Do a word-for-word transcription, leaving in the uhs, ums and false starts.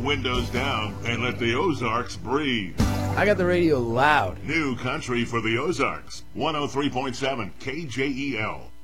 windows down and let the Ozarks breathe. I got the radio loud. New country for the Ozarks. one oh three point seven K J E L.